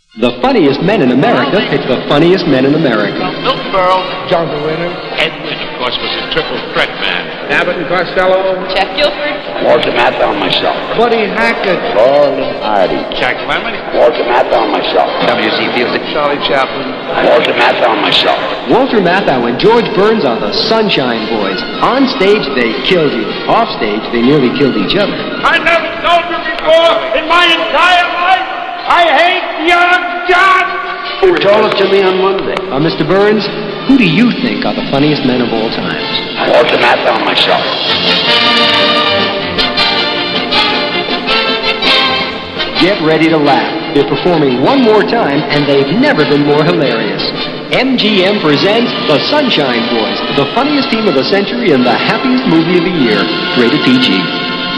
The funniest men in America pick the funniest men in America. Milton Berle. John the Winner. Edwin, of course, was a triple threat man. Abbott and Costello. Jeff Guilford. Walter Matthau myself. Buddy Hackett. Laurel and Hardy. Jack Lemmon. Walter Matthau myself. W.C. Fields. Charlie Chaplin. Walter Matthau myself. Walter Matthau and George Burns are the Sunshine Boys. On stage, they killed you. Off stage, they nearly killed each other. I never told you before in my entire life. I hate young John. Who told it to me on Monday? Mr. Burns, who do you think are the funniest men of all times? Walter Matthau myself. Get ready to laugh. They're performing one more time, and they've never been more hilarious. MGM presents The Sunshine Boys, the funniest team of the century and the happiest movie of the year. Rated PG.